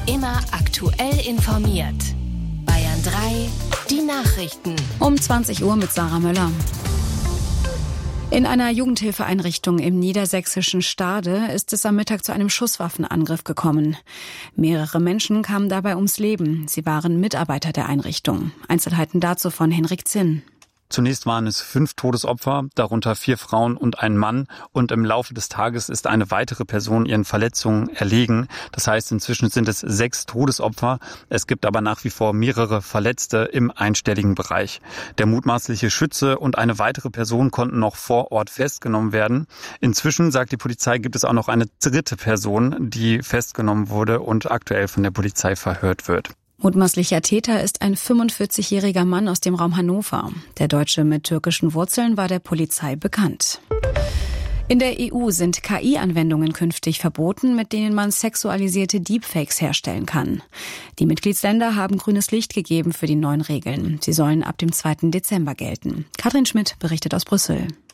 Immer aktuell informiert. Bayern 3, die Nachrichten. Um 20 Uhr mit Sarah Möller. In einer Jugendhilfeeinrichtung im niedersächsischen Stade ist es am Mittag zu einem Schusswaffenangriff gekommen. Mehrere Menschen kamen dabei ums Leben. Sie waren Mitarbeiter der Einrichtung. Einzelheiten dazu von Henrik Zinn. Zunächst waren es 5 Todesopfer, darunter 4 Frauen und ein Mann. Und im Laufe des Tages ist eine weitere Person ihren Verletzungen erlegen. Das heißt, inzwischen sind es 6 Todesopfer. Es gibt aber nach wie vor mehrere Verletzte im einstelligen Bereich. Der mutmaßliche Schütze und eine weitere Person konnten noch vor Ort festgenommen werden. Inzwischen, sagt die Polizei, gibt es auch noch eine dritte Person, die festgenommen wurde und aktuell von der Polizei verhört wird. Mutmaßlicher Täter ist ein 45-jähriger Mann aus dem Raum Hannover. Der Deutsche mit türkischen Wurzeln war der Polizei bekannt. In der EU sind KI-Anwendungen künftig verboten, mit denen man sexualisierte Deepfakes herstellen kann. Die Mitgliedsländer haben grünes Licht gegeben für die neuen Regeln. Sie sollen ab dem 2. Dezember gelten. Katrin Schmidt berichtet aus Brüssel.